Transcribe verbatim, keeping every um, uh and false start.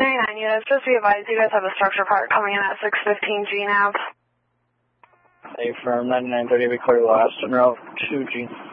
ninety-nine units, just be advised you guys have a structure part coming in at six fifteen G N A V. A firm ninety-nine thirty, we clear last and route two G.